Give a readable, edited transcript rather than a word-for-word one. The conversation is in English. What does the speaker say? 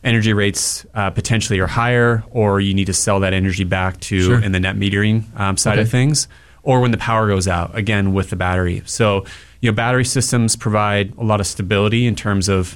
energy rates potentially are higher, or you need to sell that energy back to in the net metering side of things, or when the power goes out, again, with the battery. So, battery systems provide a lot of stability in terms of